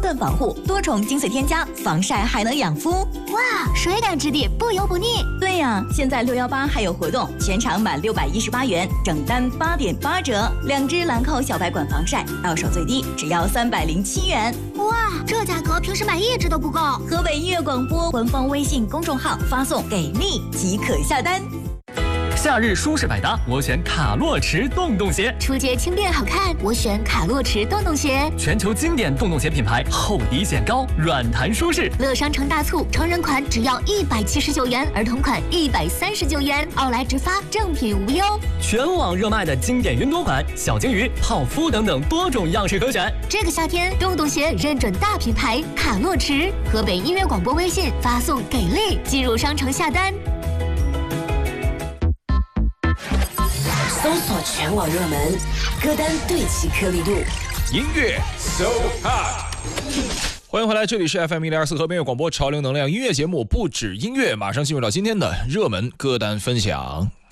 盾防护，多重精髓添加，防晒还能养肤。 哇，水感质地，不油不腻。 对呀，现在618还有活动，全场满618元，整单8.8折，2支兰蔻小白管防晒，到手最低只要307元。 哇，这价格平时买1支都不够。 河北音乐广播官方微信公众号发送“给力”即可下单。 夏日舒适百搭，我选卡洛驰洞洞鞋。 出街轻便好看，我选卡洛驰洞洞鞋。 全球经典洞洞鞋品牌，厚底显高，软弹舒适。 乐商城大促，成人款只要179元，儿童款139元，奥莱直发，正品无忧。 全网热卖的经典云朵款、小金鱼、泡芙等等多种样式可选。 这个夏天，洞洞鞋认准大品牌卡洛驰。河北音乐广播微信发送“给力”进入商城下单。 搜索全网热门歌单，对齐颗粒度， 音乐 So Hot。欢迎回来，这里是 FM102.4河北音乐广播潮流能量音乐节目，不止音乐，马上进入到今天的热门歌单分享。